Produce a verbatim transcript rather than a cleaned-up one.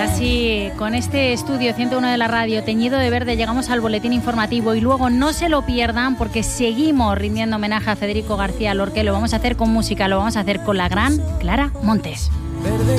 así, con este estudio ciento uno de la radio teñido de verde, llegamos al boletín informativo y luego no se lo pierdan porque seguimos rindiendo homenaje a Federico García Lorca. Lo vamos a hacer con música, lo vamos a hacer con la gran Clara Montes. Verde